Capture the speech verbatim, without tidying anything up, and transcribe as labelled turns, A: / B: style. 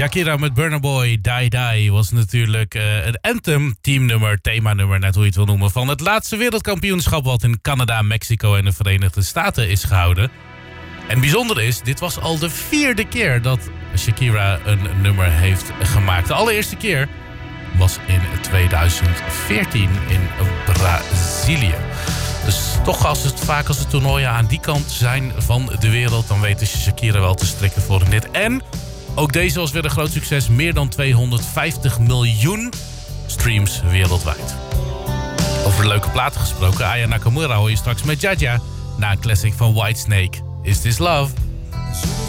A: Shakira met Burna Boy, Die Die, was natuurlijk uh, het anthem, teamnummer, themanummer, net hoe je het wil noemen, van het laatste wereldkampioenschap wat in Canada, Mexico en de Verenigde Staten is gehouden. En bijzonder is, dit was al de vierde keer dat Shakira een nummer heeft gemaakt. De allereerste keer was in tweeduizend veertien in Brazilië. Dus toch als het vaak als de toernooien aan die kant zijn van de wereld, dan weten ze Shakira wel te strikken voor een hit. En ook deze was weer een groot succes. Meer dan tweehonderdvijftig miljoen streams wereldwijd. Over leuke platen gesproken. Aya Nakamura hoor je straks met Jaja. Na een classic van Whitesnake. Is This Love?